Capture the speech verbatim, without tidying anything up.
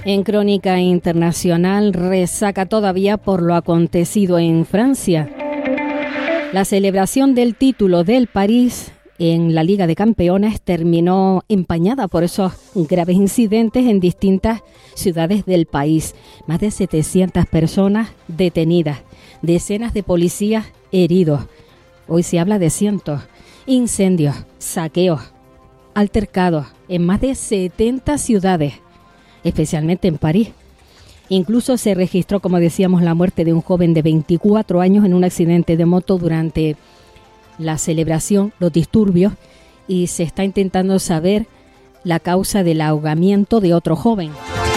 En Crónica Internacional, resaca todavía por lo acontecido en Francia. La celebración del título del París en la Liga de Campeones terminó empañada por esos graves incidentes en distintas ciudades del país. Más de setecientas personas detenidas, decenas de policías heridos. Hoy se habla de cientos. Incendios, saqueos, altercados en más de setenta ciudades, especialmente en París. Incluso se registró, como decíamos, la muerte de un joven de veinticuatro años en un accidente de moto durante la celebración, los disturbios, y se está intentando saber la causa del ahogamiento de otro joven.